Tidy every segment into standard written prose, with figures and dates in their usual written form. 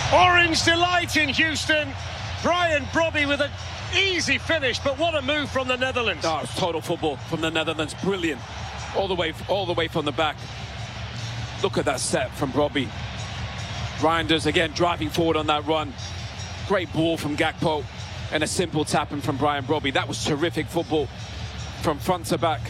Orange delight in Houston. Brian Brobby with an easy finish, but what a move from the Netherlands. Oh, it's total football from the Netherlands. Brilliant. All the way from the back. Look at that set from Brobby. Reinders again driving forward on that run. Great ball from Gakpo and a simple tapping from Brian Brobby. That was terrific football from front to back.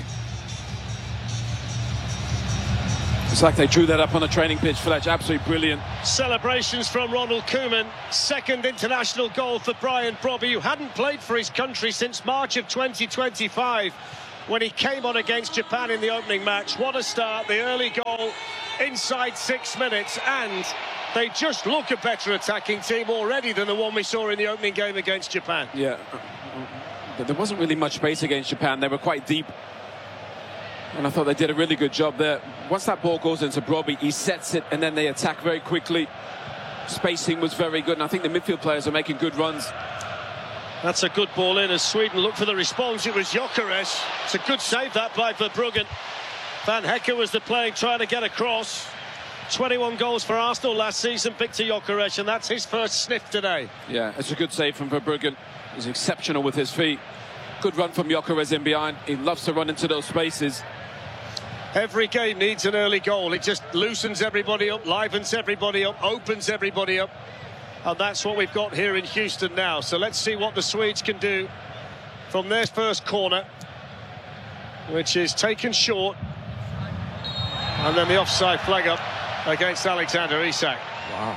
It's like they drew that up on the training pitch, Fletch. Absolutely brilliant. Celebrations from Ronald Koeman. Second international goal for Brian Brobby, who hadn't played for his country since March of 2025 when he came on against Japan in the opening match. What a start. The early goal inside 6 minutes, and they just look a better attacking team already than the one we saw in the opening game against Japan. Yeah, there wasn't really much space against Japan. They were quite deep. And I thought they did a really good job there. Once that ball goes into Brobby, he sets it and then they attack very quickly. Spacing was very good, and I think the midfield players are making good runs. That's a good ball in as Sweden look for the response. It was Gyökeres. It's a good save that by Verbruggen. Van Hecke was the player trying to get across. 21 goals for Arsenal last season, Victor Gyökeres, and that's his first sniff today. Yeah, it's a good save from Verbruggen. He's exceptional with his feet. Good run from Gyökeres in behind. He loves to run into those spaces. Every game needs an early goal. It just loosens everybody up, livens everybody up, opens everybody up. And that's what we've got here in Houston now. So let's see what the Swedes can do from their first corner, which is taken short. And then the offside flag up against Alexander Isak. Wow.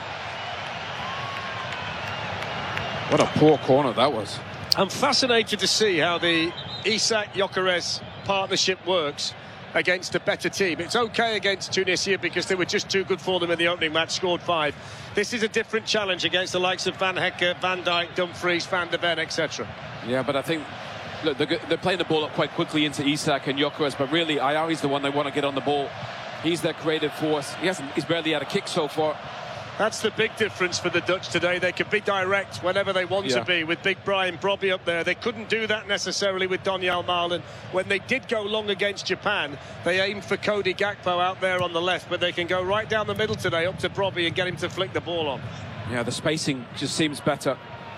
What a poor corner that was. I'm fascinated to see how the Isak-Gyökeres partnership works against a better team. It's okay against Tunisia because they were just too good for them in the opening match, scored 5. This is a different challenge against the likes of Van Hecke, Van Dijk, Dumfries, Van de Ven, etc. Yeah, but I think, look, they're playing the ball up quite quickly into Isak and Gyökeres, but really Ayari's the one they want to get on the ball. He's their creative force. He's barely had a kick so far. That's the big difference for the Dutch today. They can be direct whenever they want to be with big Brian Brobby up there. They couldn't do that necessarily with Donyell Malen. When they did go long against Japan, they aimed for Cody Gakpo out there on the left, but they can go right down the middle today up to Brobby and get him to flick the ball on. Yeah, the spacing just seems better.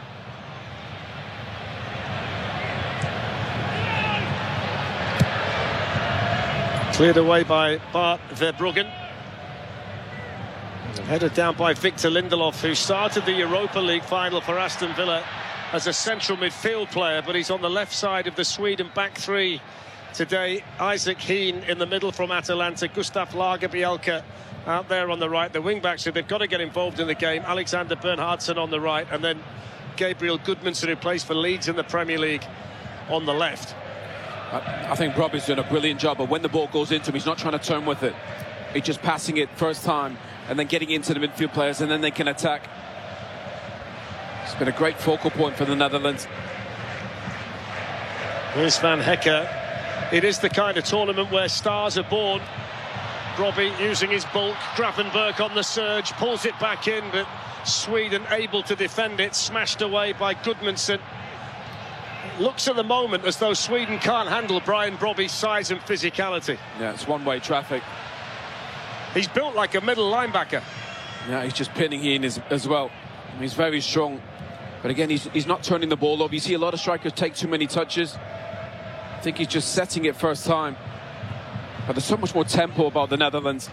Cleared away by Bart Verbruggen. Headed down by Victor Lindelof, who started the Europa League final for Aston Villa as a central midfield player, but he's on the left side of the Sweden back three today. Isaac Heen in the middle from Atalanta, Gustav Lagerbielke out there on the right. The wing-backs, so they've got to get involved in the game. Alexander Bernhardsson on the right, and then Gabriel Goodmanson, who plays for Leeds in the Premier League, on the left. I think Brobby's doing a brilliant job, but when the ball goes into him, he's not trying to turn with it. He's just passing it first time and then getting into the midfield players, and then they can attack. It's been a great focal point for the Netherlands. Here's Van Hecke. It is the kind of tournament where stars are born. Brobby using his bulk, Gravenberg on the surge, pulls it back in, but Sweden able to defend it, smashed away by Goodmanson. Looks at the moment as though Sweden can't handle Brian Brobby's size and physicality. Yeah, it's one-way traffic. He's built like a middle linebacker. Yeah, he's just pinning Heen as well. He's very strong. But again, he's not turning the ball over. You see a lot of strikers take too many touches. I think he's just setting it first time. But there's so much more tempo about the Netherlands.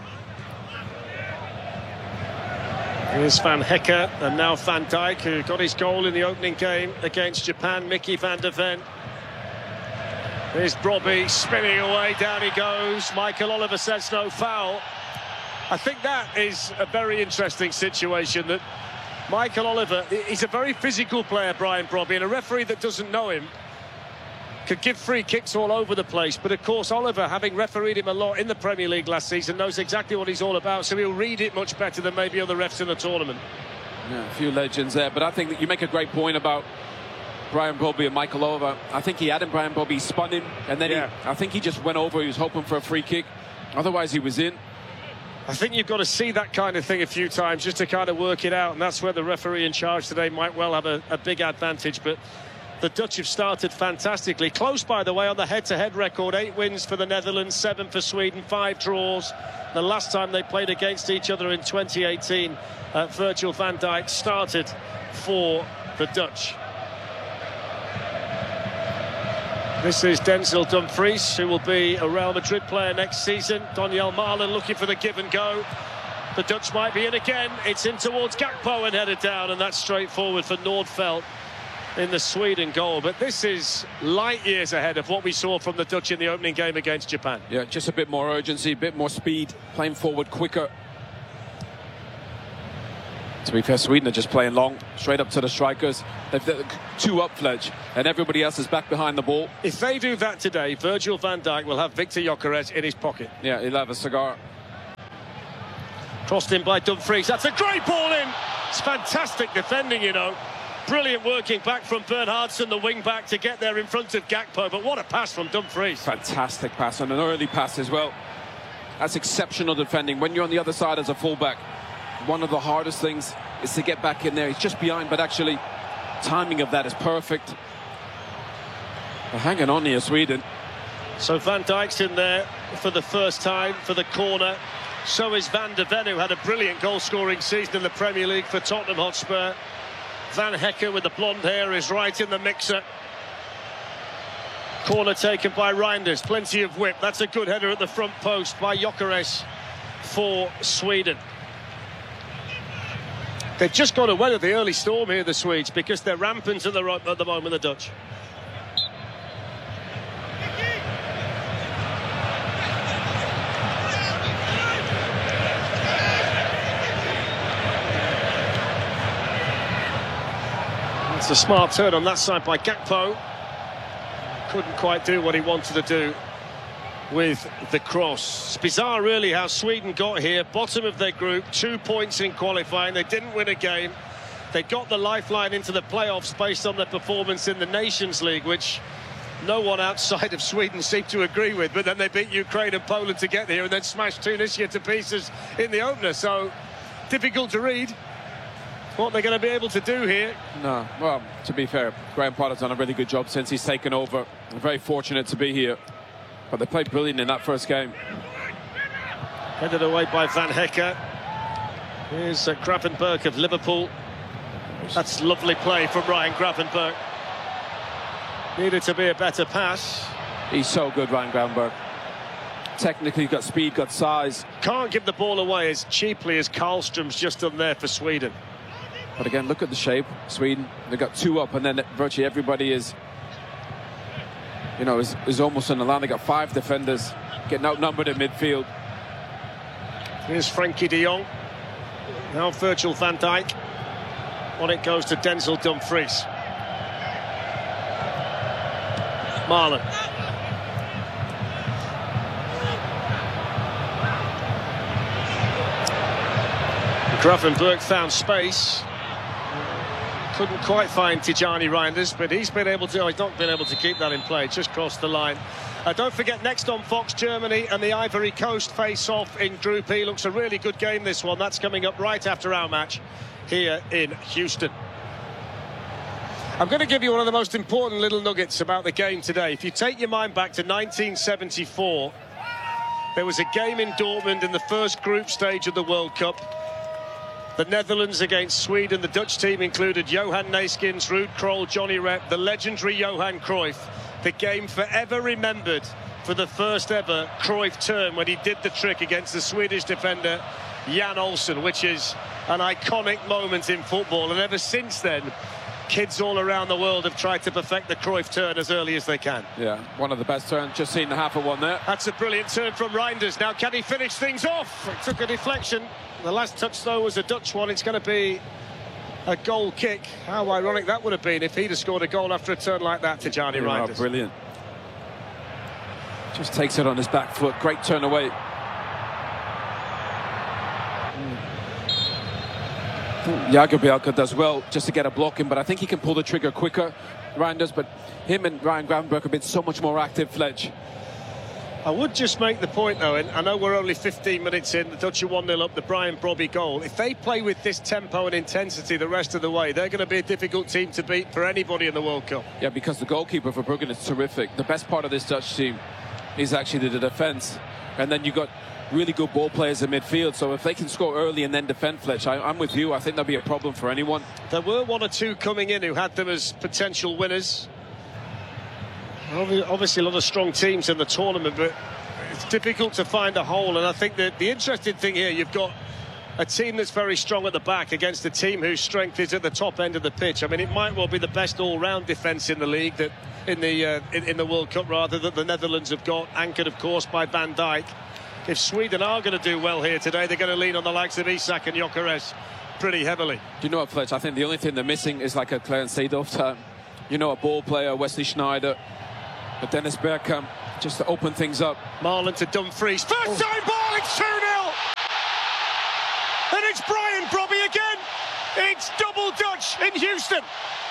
Here's Van Hecke and now Van Dijk, who got his goal in the opening game against Japan. Mickey van der Ven. Here's Brobby spinning away, down he goes. Michael Oliver says no foul. I think that is a very interesting situation, that Michael Oliver, he's a very physical player, Brian Brobby, and a referee that doesn't know him could give free kicks all over the place. But of course Oliver, having refereed him a lot in the Premier League last season, knows exactly what he's all about, so he'll read it much better than maybe other refs in the tournament. Yeah, a few legends there, but I think that you make a great point about Brian Brobby and Michael Oliver. I think he had him, Brian Brobby spun him, and then I think he just went over. He was hoping for a free kick, otherwise he was in. I think you've got to see that kind of thing a few times just to kind of work it out, and that's where the referee in charge today might well have a big advantage. But The Dutch have started fantastically. Close, by the way, on the head-to-head record. 8 wins for the Netherlands, 7 for Sweden, 5 draws. The last time they played against each other in 2018, Virgil van Dijk started for the Dutch. This is Denzel Dumfries, who will be a Real Madrid player next season. Donyell Malen looking for the give and go. The Dutch might be in again. It's in towards Gakpo and headed down, and that's straightforward for Nordfeldt in the Sweden goal. But this is light years ahead of what we saw from the Dutch in the opening game against Japan. Yeah, just a bit more urgency, a bit more speed, playing forward quicker. To be fair, Sweden are just playing long, straight up to the strikers. They've 2 up, Fledge, and everybody else is back behind the ball. If they do that today, Virgil van Dijk will have Victor Gyökeres in his pocket. Yeah, he'll have a cigar. Crossed in by Dumfries. That's a great ball in. It's fantastic defending, you know. Brilliant working back from Bernhardsson, the wing-back, to get there in front of Gakpo. But what a pass from Dumfries. Fantastic pass, and an early pass as well. That's exceptional defending. When you're on the other side as a fullback, one of the hardest things is to get back in there. He's just behind, but actually timing of that is perfect. They're hanging on here, Sweden. So Van Dijk's in there for the first time for the corner. So is Van de Ven, who had a brilliant goal-scoring season in the Premier League for Tottenham Hotspur. Van Hecke with the blonde hair is right in the mixer. Corner taken by Reinders. Plenty of whip. That's a good header at the front post by Gyökeres for Sweden. They've just got to weather the early storm here, the Swedes, because they're rampant at the moment, the Dutch. It's a smart turn on that side by Gakpo. Couldn't quite do what he wanted to do with the cross. It's bizarre really how Sweden got here, bottom of their group, 2 points in qualifying. They didn't win a game. They got the lifeline into the playoffs based on their performance in the Nations League, which no one outside of Sweden seemed to agree with. But then they beat Ukraine and Poland to get here and then smashed Tunisia to pieces in the opener. So difficult to read what they're going to be able to do here. No, well, to be fair, Graham Potter's done a really good job since he's taken over. I'm very fortunate to be here. But they played brilliant in that first game. Headed away by Van Hecke. Here's Gravenberch of Liverpool. That's lovely play from Ryan Gravenberch. Needed to be a better pass. He's so good, Ryan Gravenberch. Technically got speed, got size. Can't give the ball away as cheaply as Karlstrom's just done there for Sweden. But again, look at the shape. Sweden, they got 2 up, and then virtually everybody is, you know, is almost on the line. They got 5 defenders getting outnumbered in midfield. Here's Frankie de Jong. Now Virgil van Dijk. On it goes to Denzel Dumfries. Malen. Gravenberch found space. Couldn't quite find Tijani Reinders, but he's been able to. He's not been able to keep that in play. Just crossed the line. Don't forget, next on Fox, Germany and the Ivory Coast face off in Group E. Looks a really good game, this one. That's coming up right after our match here in Houston. I'm going to give you one of the most important little nuggets about the game today. If you take your mind back to 1974, there was a game in Dortmund in the first group stage of the World Cup. The Netherlands against Sweden. The Dutch team included Johan Neeskens, Ruud Krol, Johnny Rep, the legendary Johan Cruyff. The game forever remembered for the first ever Cruyff turn when he did the trick against the Swedish defender Jan Olsson, which is an iconic moment in football. And ever since then, kids all around the world have tried to perfect the Cruyff turn as early as they can. Yeah, one of the best turns. Just seen the half of one there. That's a brilliant turn from Reinders. Now, can he finish things off? It took a deflection. The last touch, though, was a Dutch one. It's going to be a goal kick. How ironic that would have been if he'd have scored a goal after a turn like that to Tijani Reinders. Oh, brilliant. Just takes it on his back foot. Great turn away. Jagielka does well just to get a block in, but I think he can pull the trigger quicker, Reinders. But him and Ryan Gravenberch have been so much more active, Fledge. I would just make the point, though, and I know we're only 15 minutes in, the Dutch are 1-0 up, the Brian Brobby goal. If they play with this tempo and intensity the rest of the way, they're going to be a difficult team to beat for anybody in the World Cup. Yeah, because the goalkeeper for Brugge is terrific. The best part of this Dutch team is actually the defence. And then you've got really good ball players in midfield. So if they can score early and then defend, Fletch, I'm with you. I think that'll be a problem for anyone. There were one or two coming in who had them as potential winners. Obviously a lot of strong teams in the tournament, but it's difficult to find a hole. And I think that the interesting thing here, you've got a team that's very strong at the back against a team whose strength is at the top end of the pitch. I mean, it might well be the best all-round defence in the league, that in the World Cup rather, that the Netherlands have got, anchored of course by Van Dijk. If Sweden are going to do well here today, they're going to lean on the likes of Isak and Gyökeres pretty heavily. Do you know what, Fletch? I think the only thing they're missing is like a Clarence Seedorf type. You know, a ball player, Wesley Sneijder, a Dennis Bergkamp, just to open things up. Marlon to Dumfries. First time ball, it's 2-0! And it's Brian Brobby again! It's double Dutch in Houston!